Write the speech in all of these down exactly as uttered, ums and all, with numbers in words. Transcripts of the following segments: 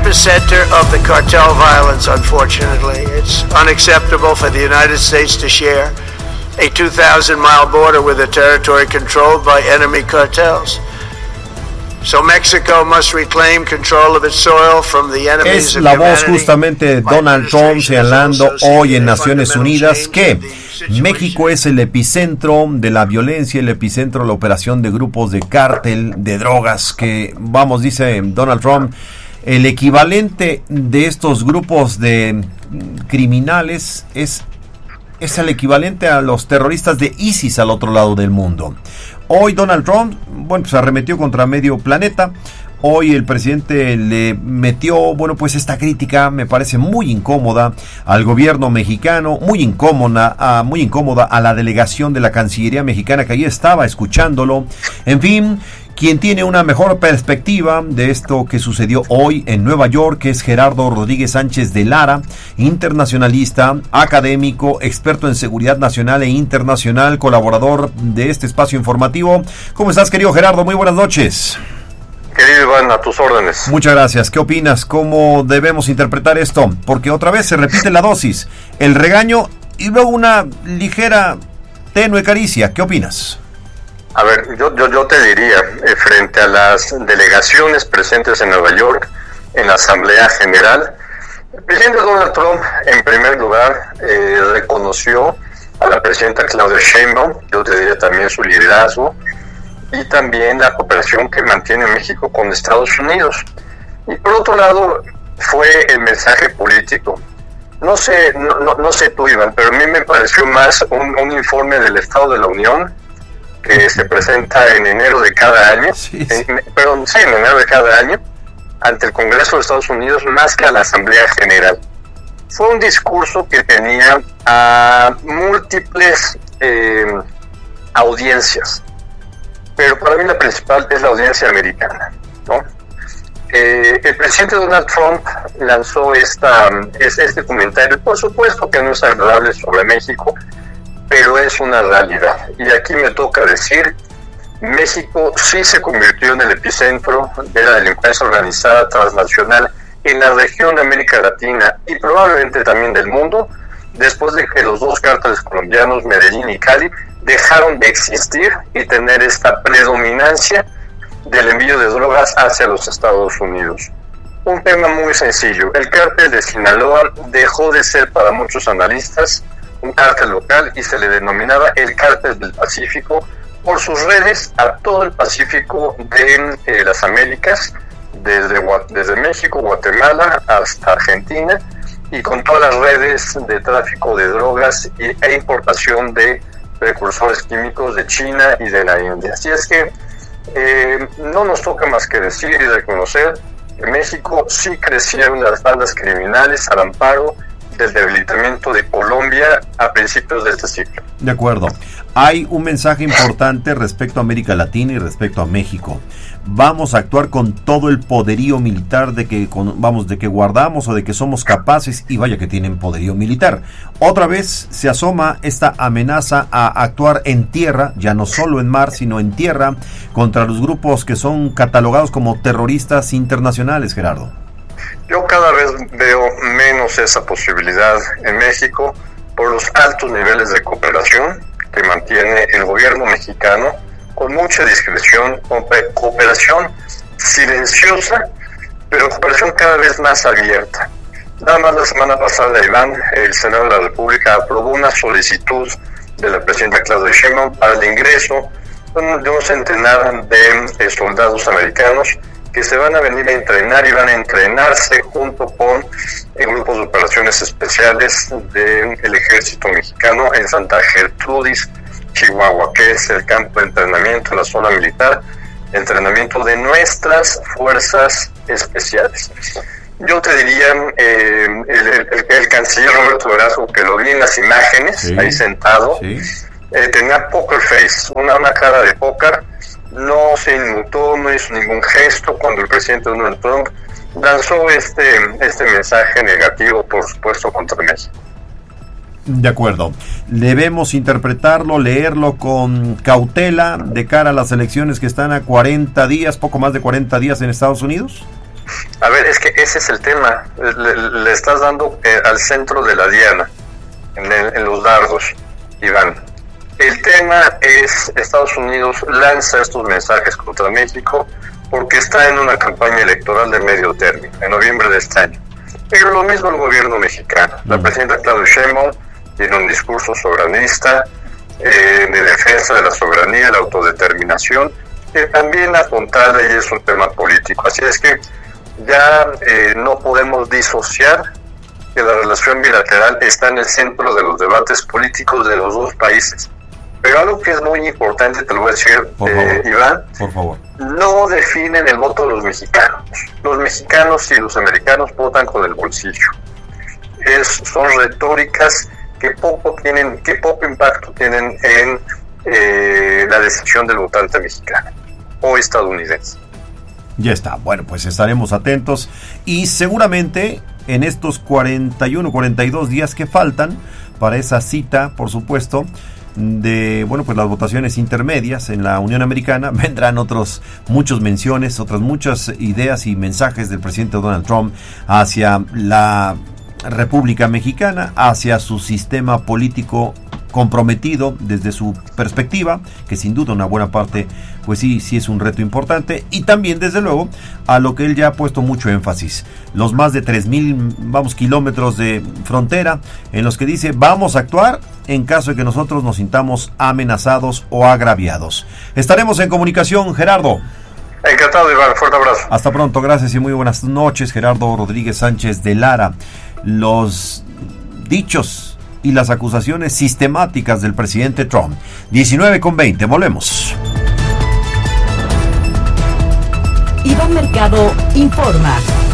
epicenter of the cartel violence, unfortunately. It's unacceptable for the United States to share a two thousand mile border with a territory controlled by enemy cartels. So Mexico must reclaim control of its soil from the enemies of humanity. Es la voz justamente de Donald Trump señalando hoy en Naciones Unidas que México es el epicentro de la violencia, el epicentro de la operación de grupos de cártel, de drogas, que, vamos, dice Donald Trump, el equivalente de estos grupos de criminales es, es el equivalente a los terroristas de ISIS al otro lado del mundo. Hoy Donald Trump, bueno, pues arremetió contra medio planeta. Hoy el presidente le metió, bueno, pues esta crítica me parece muy incómoda al gobierno mexicano, muy incómoda, a, muy incómoda a la delegación de la Cancillería mexicana que ahí estaba escuchándolo. En fin, quien tiene una mejor perspectiva de esto que sucedió hoy en Nueva York es Gerardo Rodríguez Sánchez de Lara, internacionalista, académico, experto en seguridad nacional e internacional, colaborador de este espacio informativo. ¿Cómo estás, querido Gerardo? Muy buenas noches. Querido Iván, a tus órdenes. Muchas gracias. ¿Qué opinas? ¿Cómo debemos interpretar esto? Porque otra vez se repite la dosis, el regaño y luego una ligera tenue caricia. ¿Qué opinas? A ver, yo, yo, yo te diría, eh, frente a las delegaciones presentes en Nueva York, en la Asamblea General, el presidente Donald Trump, en primer lugar, eh, reconoció a la presidenta Claudia Sheinbaum, yo te diría también su liderazgo, y también la cooperación que mantiene México con Estados Unidos. Y por otro lado, fue el mensaje político. No sé, no, no, no sé tú, Iván, pero a mí me pareció más un, un informe del Estado de la Unión que se presenta en enero de cada año, sí, sí. En, perdón, sí, en enero de cada año, ante el Congreso de Estados Unidos, más que a la Asamblea General. Fue un discurso que tenía a múltiples eh, audiencias, pero para mí la principal es la audiencia americana, ¿no? Eh, el presidente Donald Trump lanzó esta, este comentario, por supuesto que no es agradable sobre México, pero es una realidad. Y aquí me toca decir, México sí se convirtió en el epicentro de la delincuencia organizada transnacional en la región de América Latina y probablemente también del mundo, después de que los dos cárteles colombianos, Medellín y Cali, dejaron de existir y tener esta predominancia del envío de drogas hacia los Estados Unidos. Un tema muy sencillo, el cártel de Sinaloa dejó de ser para muchos analistas un cártel local y se le denominaba el cártel del Pacífico por sus redes a todo el Pacífico de eh, las Américas, desde, desde México, Guatemala hasta Argentina, y con todas las redes de tráfico de drogas y, e importación de precursores químicos de China y de la India. Así es que eh, no nos toca más que decir y reconocer que en México sí crecieron las bandas criminales al amparo del debilitamiento de Colombia a principios de este siglo. De acuerdo. Hay un mensaje importante respecto a América Latina y respecto a México. Vamos a actuar con todo el poderío militar de que con, vamos de que guardamos o de que somos capaces, y vaya que tienen poderío militar. Otra vez se asoma esta amenaza a actuar en tierra, ya no solo en mar, sino en tierra, contra los grupos que son catalogados como terroristas internacionales, Gerardo. Yo cada vez veo menos esa posibilidad en México por los altos niveles de cooperación que mantiene el gobierno mexicano, con mucha discreción, cooperación silenciosa, pero cooperación cada vez más abierta. Nada más la semana pasada, Iván, el Senado de la República aprobó una solicitud de la presidenta Claudia Sheinbaum para el ingreso de un centenar de, de soldados americanos que se van a venir a entrenar y van a entrenarse junto con eh, grupos de operaciones especiales del ejército mexicano en Santa Gertrudis, Chihuahua, que es el campo de entrenamiento, la zona militar, entrenamiento de nuestras fuerzas especiales. Yo te diría, eh, el, el, el canciller Roberto Velasco, que lo vi en las imágenes, sí, ahí sentado, sí. eh, tenía poker face, una, una cara de póker. No se inmutó, no hizo ningún gesto cuando el presidente Donald Trump lanzó este, este mensaje negativo, por supuesto, contra México. De acuerdo. ¿Debemos interpretarlo, leerlo con cautela de cara a las elecciones que están a cuarenta días, poco más de cuarenta días en Estados Unidos? A ver, es que ese es el tema. Le, le estás dando eh, al centro de la diana, en, el, en los dardos, Iván. El tema es Estados Unidos lanza estos mensajes contra México porque está en una campaña electoral de medio término, en noviembre de este año. Pero lo mismo el gobierno mexicano. La presidenta Claudia Sheinbaum tiene un discurso soberanista, eh, de defensa de la soberanía, la autodeterminación, que también apuntala y es un tema político. Así es que ya eh, no podemos disociar que la relación bilateral está en el centro de los debates políticos de los dos países. Pero algo que es muy importante, te lo voy a decir, por eh, favor, Iván, por favor. No definen el voto de los mexicanos. Los mexicanos y los americanos votan con el bolsillo. Es, son retóricas que poco tienen, que poco impacto tienen en eh, la decisión del votante mexicano o estadounidense. Ya está, bueno, pues estaremos atentos y seguramente en estos cuarenta y uno, cuarenta y dos días que faltan para esa cita, por supuesto, de, bueno, pues las votaciones intermedias en la Unión Americana, vendrán otros muchos menciones, otras muchas ideas y mensajes del presidente Donald Trump hacia la República Mexicana, hacia su sistema político comprometido desde su perspectiva, que sin duda una buena parte, pues sí, sí es un reto importante, y también desde luego a lo que él ya ha puesto mucho énfasis, los más de tres mil, vamos, kilómetros de frontera, en los que dice, vamos a actuar en caso de que nosotros nos sintamos amenazados o agraviados. Estaremos en comunicación, Gerardo. Encantado, Iván, fuerte abrazo. Hasta pronto, gracias y muy buenas noches, Gerardo Rodríguez Sánchez de Lara. Los dichos y las acusaciones sistemáticas del presidente Trump. diecinueve con veinte, volvemos. Iván Mercado informa.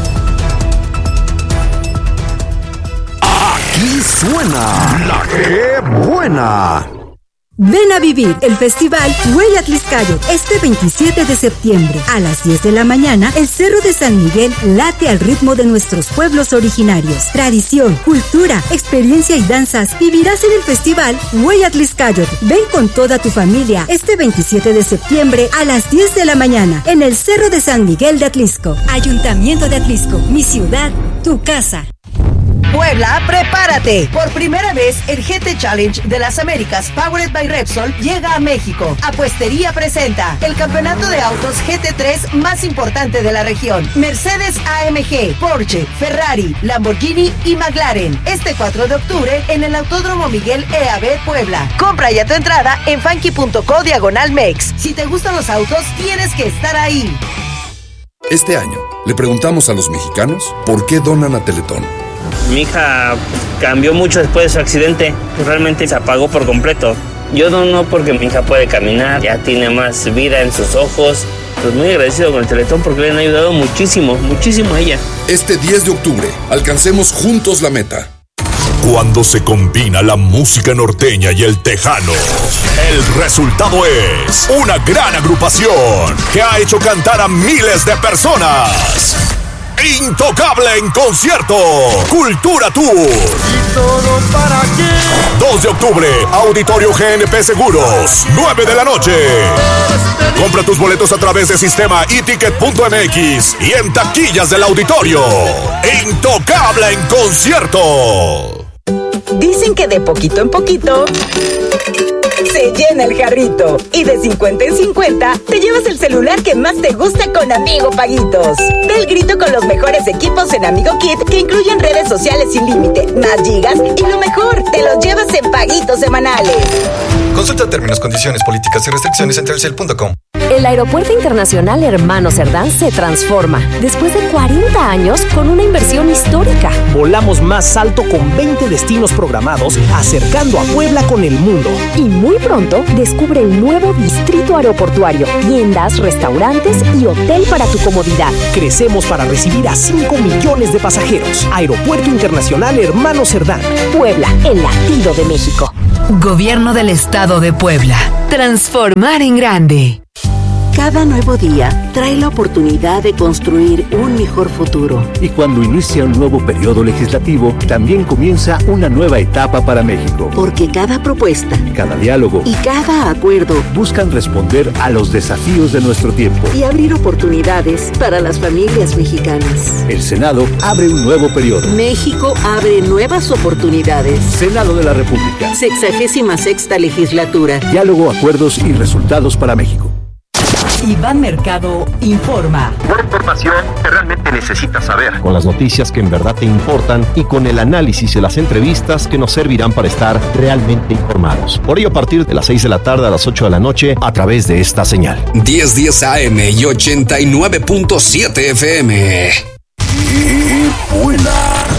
Aquí suena la que buena. Ven a vivir el festival Huella Atlixcáyotl este veintisiete de septiembre. A las diez de la mañana, el Cerro de San Miguel late al ritmo de nuestros pueblos originarios. Tradición, cultura, experiencia y danzas vivirás en el festival Huella Atlixcáyotl. Ven con toda tu familia este veintisiete de septiembre a las diez de la mañana en el Cerro de San Miguel de Atlixco. Ayuntamiento de Atlixco, mi ciudad, tu casa. Puebla, prepárate. Por primera vez, el G T Challenge de las Américas Powered by Repsol llega a México. Apuestería presenta el campeonato de autos G T tres más importante de la región. Mercedes A M G, Porsche, Ferrari, Lamborghini y McLaren. Este cuatro de octubre en el Autódromo Miguel E A B Puebla. Compra ya tu entrada en funky punto co diagonal mex. Si te gustan los autos, tienes que estar ahí. Este año le preguntamos a los mexicanos por qué donan a Teletón. Mi hija cambió mucho después de su accidente, realmente se apagó por completo. Yo dono porque mi hija puede caminar, ya tiene más vida en sus ojos. Pues muy agradecido con el Teletón porque le han ayudado muchísimo, muchísimo a ella. Este diez de octubre, alcancemos juntos la meta. Cuando se combina la música norteña y el tejano, el resultado es una gran agrupación que ha hecho cantar a miles de personas. Intocable en concierto, Cultura Tour. ¿Y todo para qué? dos de octubre, Auditorio G N P Seguros, nueve de la noche. Compra tus boletos a través de sistema e ticket punto m x y en taquillas del auditorio. Intocable en concierto. Dicen que de poquito en poquito se llena el jarrito. Y de cincuenta en cincuenta te llevas el celular que más te gusta con Amigo Paguitos. Da el grito con los mejores equipos en Amigo Kit, que incluyen redes sociales sin límite, más gigas y lo mejor, te los llevas en paguitos semanales. Consulta términos, condiciones, políticas y restricciones en telcel punto com. El Aeropuerto Internacional Hermano Cerdán se transforma después de cuarenta años con una inversión histórica. Volamos más alto con veinte destinos programados, acercando a Puebla con el mundo. Y muy pronto descubre el nuevo distrito aeroportuario, tiendas, restaurantes y hotel para tu comodidad. Crecemos para recibir a cinco millones de pasajeros. Aeropuerto Internacional Hermano Cerdán. Puebla, el latido de México. Gobierno del Estado de Puebla. Transformar en grande. Cada nuevo día trae la oportunidad de construir un mejor futuro. Y cuando inicia un nuevo periodo legislativo, también comienza una nueva etapa para México. Porque cada propuesta, cada diálogo y cada acuerdo buscan responder a los desafíos de nuestro tiempo y abrir oportunidades para las familias mexicanas. El Senado abre un nuevo periodo. México abre nuevas oportunidades. Senado de la República. Sexagésima sexta legislatura. Diálogo, acuerdos y resultados para México. Iván Mercado informa. Una información que realmente necesitas saber. Con las noticias que en verdad te importan y con el análisis y las entrevistas que nos servirán para estar realmente informados. Por ello, a partir de las seis de la tarde a las ocho de la noche, a través de esta señal. diez diez A M y ochenta y nueve punto siete F M. Y buena.